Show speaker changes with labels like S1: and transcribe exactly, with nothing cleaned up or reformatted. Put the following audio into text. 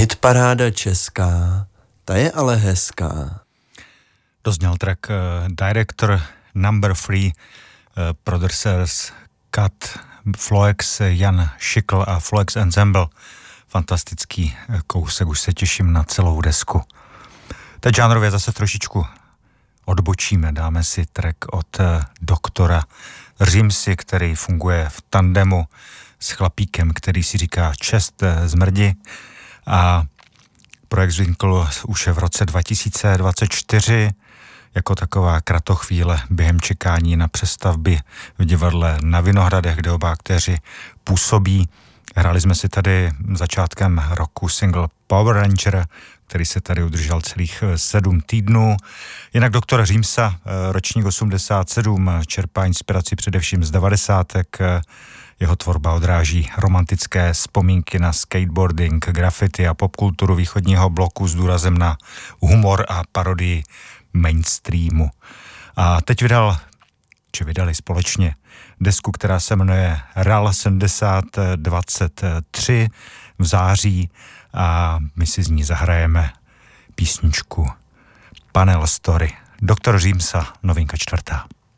S1: Hitparáda česká, ta je ale hezká.
S2: Dozněl track uh, Director Number Three, uh, Producers Cut, Floex, Jan Šikl a Floex Ensemble. Fantastický kousek, už se těším na celou desku. Teď žánrově zase trošičku odbočíme, dáme si track od uh, doktora Římsy, který funguje v tandemu s chlapíkem, který si říká Čest zmrdi, a projekt vznikl už v roce dva tisíce dvacet čtyři jako taková kratochvíle během čekání na přestavby v divadle na Vinohradech, kde oba aktéři působí. Hráli jsme si tady začátkem roku single Power Ranger, který se tady udržel celých sedm týdnů. Jinak doktor Římsa, ročník osmdesát sedm, čerpá inspiraci především z devadesátek. Jeho tvorba odráží romantické vzpomínky na skateboarding, graffiti a popkulturu východního bloku s důrazem na humor a parodii mainstreamu. A teď vydal, či vydali společně, desku, která se jmenuje R A L sedmdesát dvacet tři v září, a my si z ní zahrajeme písničku Panel Story. Doktor Římsa, novinka čtvrtá.